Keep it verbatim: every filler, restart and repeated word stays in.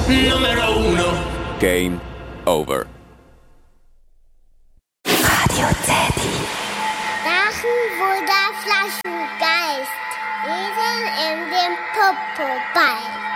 Numero uno. Game over. Radio Teddy. Drachenwunder Flaschengeist. Esel in dem Popo-Ball.